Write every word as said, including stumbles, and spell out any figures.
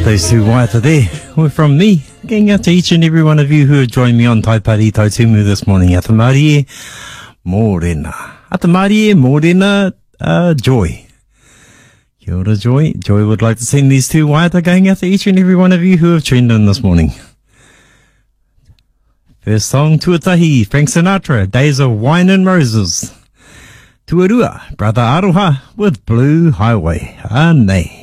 those two waiata there were from me. Getting out to each and every one of you who have joined me on Taipari Tautumu this morning. Ata Marie Morena. Ata Marie Morena uh, Joy. Kia ora, Joy. Joy would like to send these two waiata going out to each and every one of you who have tuned in this morning. First song, Tuatahi, Frank Sinatra, Days of Wine and Roses. Tuarua, Brother Aroha with Blue Highway. Ah, nei.